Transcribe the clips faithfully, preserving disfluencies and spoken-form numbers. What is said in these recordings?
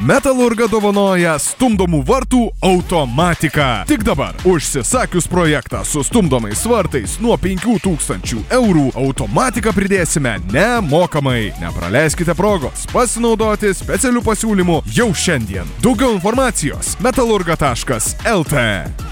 Metalurga dovanoja stumdomų vartų automatiką. Tik dabar, užsisakius projektą su stumdomais vartais nuo penkių tūkstančių eurų, automatiką pridėsime nemokamai. Nepraleiskite progos pasinaudoti specialių pasiūlymų jau šiandien. Daugiau informacijos metalurga taškas el tė.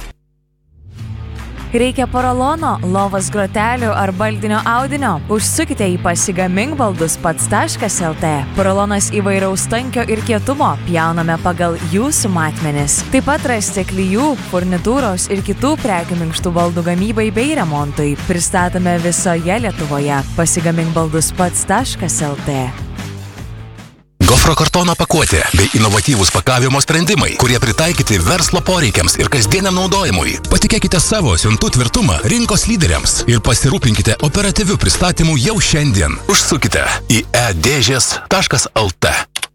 Reikia porolono, lovos grotelių ar baldinio audinio? Užsukite į pasigamink baldus pats taškas el tė. Porolonas įvairaus tankio ir kietumo, pjauname pagal jūsų matmenis. Taip pat rasite klijų, furnitūros ir kitų prekių minkštų baldų gamybai bei remontui. Pristatome visoje Lietuvoje. Pasigamink baldus pats taškas el tė. Gofro kartono pakuotė bei inovatyvūs pakavimo sprendimai, kurie pritaikyti verslo poreikiams ir kasdieniam naudojimui. Patikėkite savo siuntų tvirtumą rinkos lyderiams ir pasirūpinkite operatyvių pristatymų jau šiandien. Užsukite į e dėžės taškas el tė.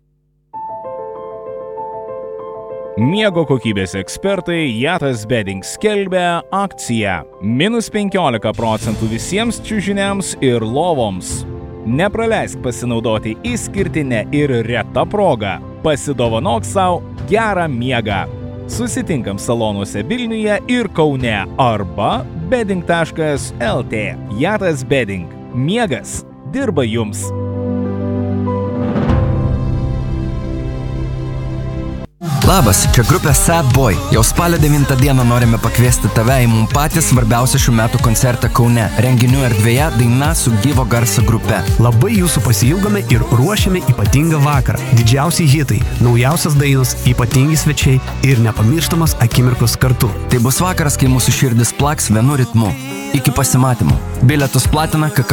Miego kokybės ekspertai Jatas Bedding skelbia akciją. Minus penkiolika procentų visiems čiužiniams ir lovoms. Nepraleisk pasinaudoti išskirtinę ir retą progą. Pasidovanok savo gerą miegą. Susitinkam salonuose Vilniuje ir Kaune arba bedding taškas el tė. Jatas Bedding. Miegas dirba jums. Labas, čia grupė Sad Boy. Jau spalio devintą dieną norime pakviesti tave į mums patį svarbiausią šių metų koncertą Kaune. Renginių erdvėje daina su gyvo garso grupe. Labai jūsų pasiilgome ir ruošiame ypatingą vakarą. Didžiausi hitai, naujausias dainos, ypatingi svečiai ir nepamirštamas akimirkos kartu. Tai bus vakaras, kai mūsų širdis plaks vienu ritmu. Iki pasimatymų. Bilietus platina K K